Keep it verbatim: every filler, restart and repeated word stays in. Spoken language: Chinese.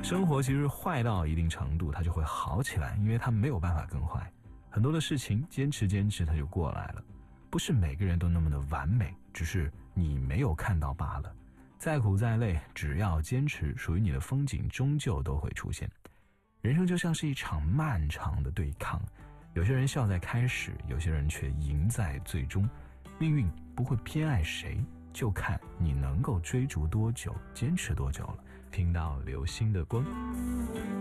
生活其实坏到一定程度它就会好起来，因为它没有办法更坏。很多的事情坚持坚持它就过来了，不是每个人都那么的完美，只是你没有看到罢了。再苦再累，只要坚持，属于你的风景终究都会出现。人生就像是一场漫长的对抗，有些人笑在开始，有些人却赢在最终。命运不会偏爱谁，就看你能够追逐多久，坚持多久了。听到流星的光。